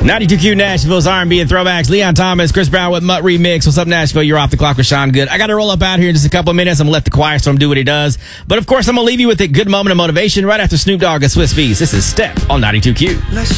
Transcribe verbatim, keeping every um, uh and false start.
ninety-two Q Nashville's R and B and throwbacks. Leon Thomas, Chris Brown with Mutt Remix. What's up, Nashville? You're off the clock with Sean Good. I got to roll up out here in just a couple of minutes. I'm going to let the choir storm do what he does. But, of course, I'm going to leave you with a good moment of motivation right after Snoop Dogg and Swiss Beats. This is Step on ninety-two Q.